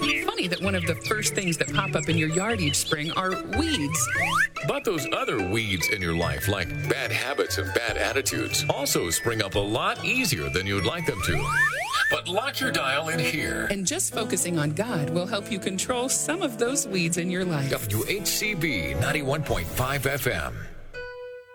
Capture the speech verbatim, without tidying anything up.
Funny that one of the first things that pop up in your yard each spring are weeds. But those other weeds in your life, like bad habits and bad attitudes, also spring up a lot easier than you'd like them to. But lock your dial in here. And just focusing on God will help you control some of those weeds in your life. W H C B ninety-one point five F M.